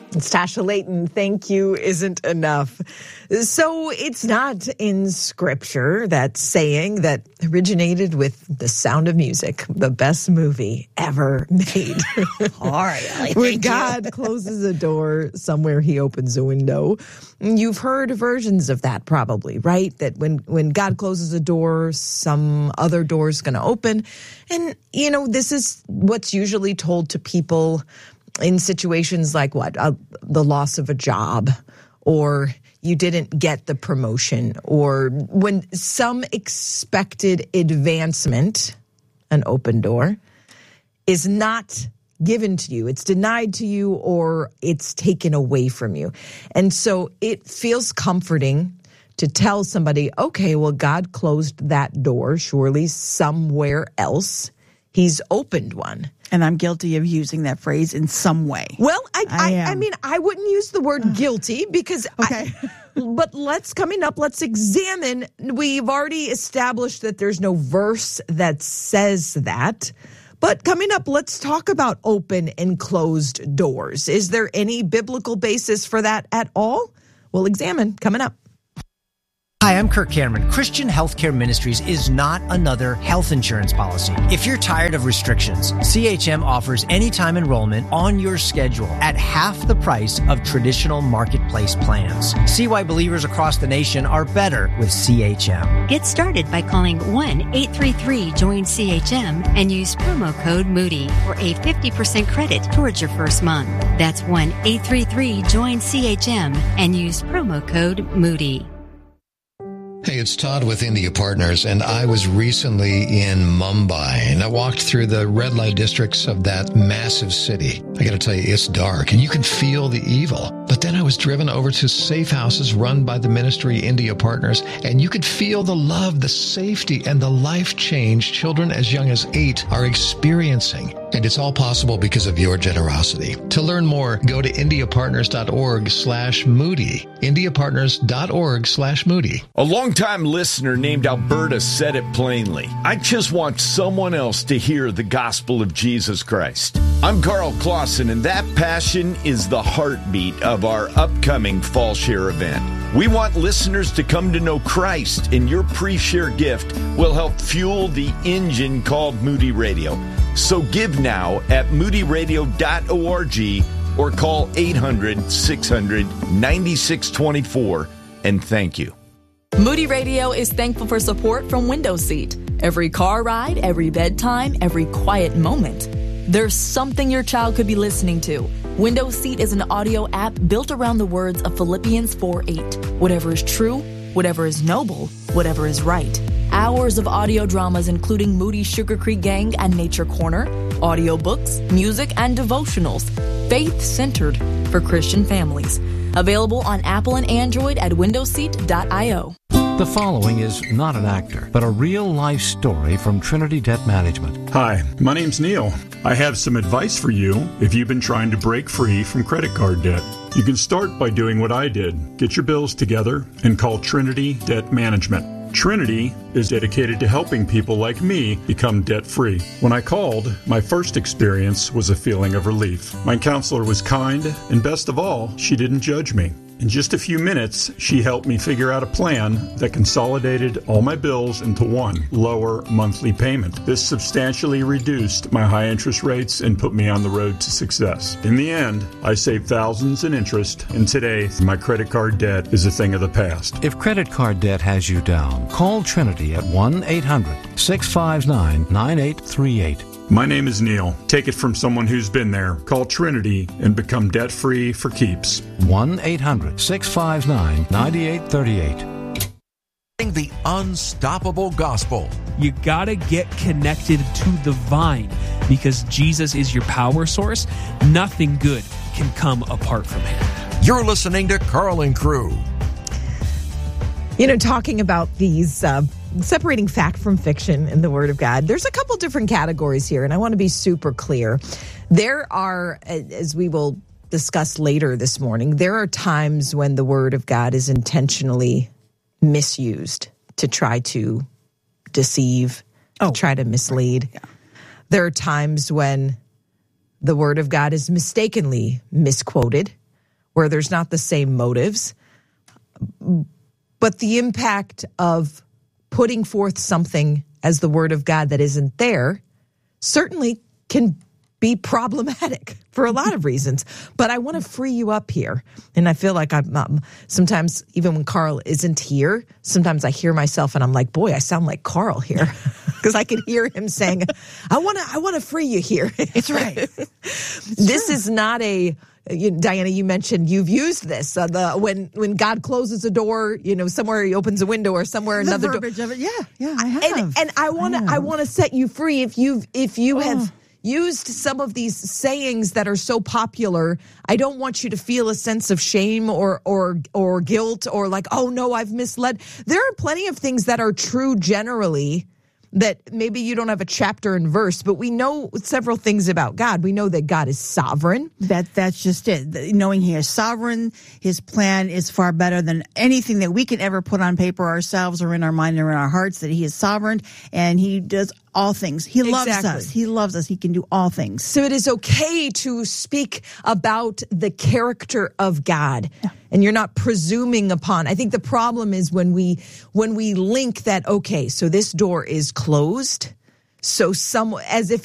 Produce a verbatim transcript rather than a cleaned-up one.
It's Tasha Layton. Thank you isn't enough. So it's not in Scripture that saying that originated with The Sound of Music, the best movie ever made. All right. When God you. closes a door, somewhere he opens a window. You've heard versions of that probably, right? That when, when God closes a door, some other door is going to open. And, you know, this is what's usually told to people in situations like what? Uh, the loss of a job, or you didn't get the promotion, or when some expected advancement, an open door, is not given to you. It's denied to you, or it's taken away from you. And so it feels comforting to tell somebody, okay, well, God closed that door. Surely somewhere else he's opened one. And I'm guilty of using that phrase in some way. Well, I I, I, I mean, I wouldn't use the word guilty because, okay. I, but let's, coming up, let's examine. We've already established that there's no verse that says that. But coming up, let's talk about open and closed doors. Is there any biblical basis for that at all? We'll examine coming up. Hi, I'm Kirk Cameron. Christian Healthcare Ministries is not another health insurance policy. If you're tired of restrictions, C H M offers anytime enrollment on your schedule at half the price of traditional marketplace plans. See why believers across the nation are better with C H M. Get started by calling one eight three three join C H M and use promo code Moody for a fifty percent credit towards your first month. That's one eight three three join C H M and use promo code Moody. Hey, it's Todd with India Partners, and I was recently in Mumbai, and I walked through the red light districts of that massive city. I got to tell you, it's dark, and you can feel the evil. But then I was driven over to safe houses run by the ministry India Partners, and you could feel the love, the safety, and the life change children as young as eight are experiencing. And it's all possible because of your generosity. To learn more, go to indiapartners.org slash Moody. indiapartners.org slash Moody. A longtime listener named Alberta said it plainly. I just want someone else to hear the gospel of Jesus Christ. I'm Carl Clausen, and that passion is the heartbeat of our upcoming Fall Share event. We want listeners to come to know Christ, and your pre-share gift will help fuel the engine called Moody Radio. So give now at moody radio dot org or call eight hundred, six hundred, ninety-six twenty-four and thank you. Moody Radio is thankful for support from Window Seat. Every car ride, every bedtime, every quiet moment. There's something your child could be listening to. Window Seat is an audio app built around the words of Philippians four eight. Whatever is true, whatever is noble, whatever is right. Hours of audio dramas including Moody Sugar Creek Gang and Nature Corner, audiobooks, music, and devotionals. Faith-centered for Christian families. Available on Apple and Android at window seat dot io. The following is not an actor, but a real-life story from Trinity Debt Management. Hi, my name's Neil. I have some advice for you if you've been trying to break free from credit card debt. You can start by doing what I did. Get your bills together and call Trinity Debt Management. Trinity is dedicated to helping people like me become debt-free. When I called, my first experience was a feeling of relief. My counselor was kind, and best of all, she didn't judge me. In just a few minutes, she helped me figure out a plan that consolidated all my bills into one lower monthly payment. This substantially reduced my high interest rates and put me on the road to success. In the end, I saved thousands in interest, and today, my credit card debt is a thing of the past. If credit card debt has you down, call Trinity at one eight hundred, six five nine, nine eight three eight. My name is Neil. Take it from someone who's been there. Call Trinity and become debt-free for keeps. one eight hundred, six five nine, nine eight three eight. The unstoppable gospel. You gotta get connected to the vine because Jesus is your power source. Nothing good can come apart from him. You're listening to Carl and Crew. You know, talking about these uh, separating fact from fiction in the Word of God, there's a couple different categories here, and I want to be super clear. There are, as we will discuss later this morning, there are times when the Word of God is intentionally misused to try to deceive, oh, to try to mislead. Right. Yeah. There are times when the Word of God is mistakenly misquoted where there's not the same motives. But the impact of putting forth something as the word of God that isn't there certainly can be problematic for a lot of reasons. But I want to free you up here. And I feel like I'm um, sometimes, even when Carl isn't here, sometimes I hear myself and I'm like, boy, I sound like Carl here. Because I can hear him saying, I want to I want to free you here. That's right. This true. Is not a, you, Diana, you mentioned you've used this. Uh, the when when God closes a door, you know, somewhere he opens a window or somewhere the another verbiage door. Of it. Yeah, yeah, I have. And, and I want to I want to set you free if you've if you oh. have used some of these sayings that are so popular. I don't want you to feel a sense of shame or or or guilt or like, oh no, I've misled. There are plenty of things that are true generally that maybe you don't have a chapter and verse, but we know several things about God. We know that God is sovereign. That that's just it. Knowing he is sovereign, his plan is far better than anything that we could ever put on paper ourselves or in our mind or in our hearts, that he is sovereign and he does all things. He loves exactly. us. He loves us. He can do all things. So it is okay to speak about the character of God. Yeah. And you're not presuming upon. I think the problem is when we when we link that, okay, so this door is closed, so some as if